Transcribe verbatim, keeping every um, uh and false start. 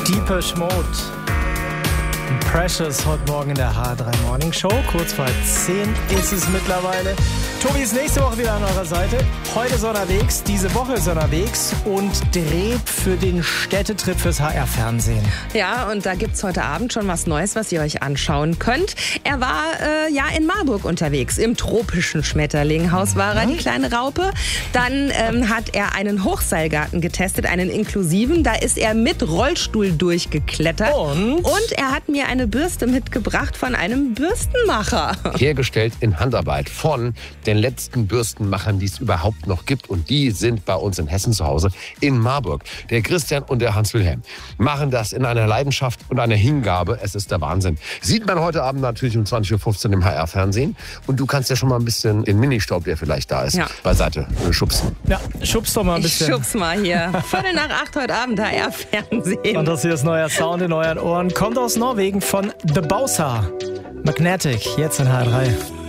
Depeche Mode. Precious heute Morgen in der H drei Morning Show. Kurz vor zehn ist es mittlerweile. Tobi ist nächste Woche wieder an eurer Seite. Heute ist er unterwegs, diese Woche ist er unterwegs und dreht für den Städtetrip fürs H R-Fernsehen. Ja, und da gibt's heute Abend schon was Neues, was ihr euch anschauen könnt. Er war äh, ja in Marburg unterwegs, im tropischen Schmetterlinghaus war er, die kleine Raupe. Dann ähm, hat er einen Hochseilgarten getestet, einen inklusiven. Da ist er mit Rollstuhl durchgeklettert. Und? Und er hat mir eine Bürste mitgebracht von einem Bürstenmacher. Hergestellt in Handarbeit von den letzten Bürstenmachern, die es überhaupt noch gibt. Und die sind bei uns in Hessen zu Hause, in Marburg. Der Christian und der Hans-Wilhelm machen das in einer Leidenschaft und einer Hingabe. Es ist der Wahnsinn. Sieht man heute Abend natürlich um zwanzig Uhr fünfzehn im H R-Fernsehen. Und du kannst ja schon mal ein bisschen den Ministaub, der vielleicht da ist, ja. beiseite schubsen. Ja, schubst doch mal ein bisschen. Ich schub's mal hier. Viertel nach acht heute Abend, H R-Fernsehen. Und das hier ist neuer Sound in euren Ohren. Kommt aus Norwegen von The Bosa. Magnetic, jetzt in H drei.